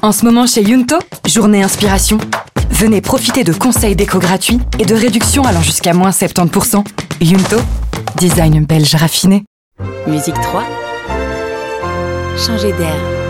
En ce moment chez Yunto, journée inspiration. Venez profiter de conseils déco gratuits et de réductions allant jusqu'à moins 70%. Yunto, design belge raffiné. Musique 3. Changer d'air.